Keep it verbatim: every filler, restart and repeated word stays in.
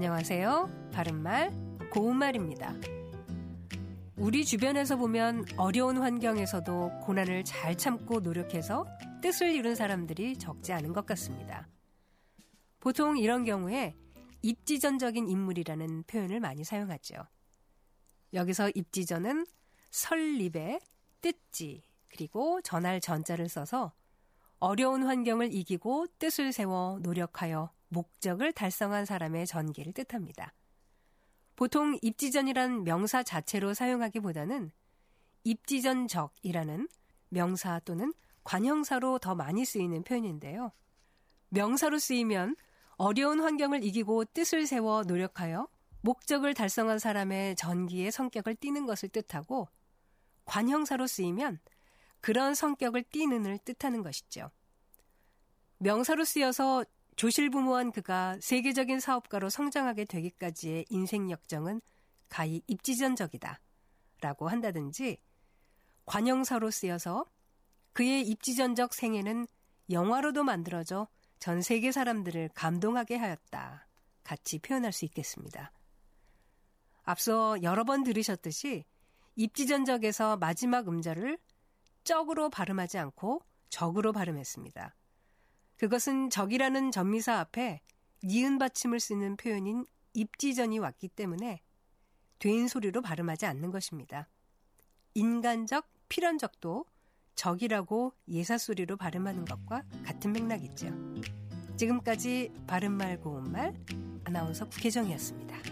안녕하세요. 바른말, 고운말입니다. 우리 주변에서 보면 어려운 환경에서도 고난을 잘 참고 노력해서 뜻을 이룬 사람들이 적지 않은 것 같습니다. 보통 이런 경우에 입지전적인 인물이라는 표현을 많이 사용하죠. 여기서 입지전은 설립의 뜻지, 그리고 전할 전자를 써서 어려운 환경을 이기고 뜻을 세워 노력하여 목적을 달성한 사람의 전기를 뜻합니다. 보통 입지전이란 명사 자체로 사용하기보다는 입지전적이라는 명사 또는 관형사로 더 많이 쓰이는 표현인데요. 명사로 쓰이면 어려운 환경을 이기고 뜻을 세워 노력하여 목적을 달성한 사람의 전기의 성격을 띠는 것을 뜻하고, 관형사로 쓰이면 그런 성격을 띠는을 뜻하는 것이죠. 명사로 쓰여서 조실부모한 그가 세계적인 사업가로 성장하게 되기까지의 인생 역정은 가히 입지전적이다 라고 한다든지, 관형사로 쓰여서 그의 입지전적 생애는 영화로도 만들어져 전 세계 사람들을 감동하게 하였다 같이 표현할 수 있겠습니다. 앞서 여러 번 들으셨듯이 입지전적에서 마지막 음절을 쩍으로 발음하지 않고 적으로 발음했습니다. 그것은 적이라는 전미사 앞에 니은 받침을 쓰는 표현인 입지전이 왔기 때문에 된 소리로 발음하지 않는 것입니다. 인간적, 필연적도 적이라고 예사소리로 발음하는 것과 같은 맥락이죠. 지금까지 바른말 고운말 아나운서 국혜정이었습니다.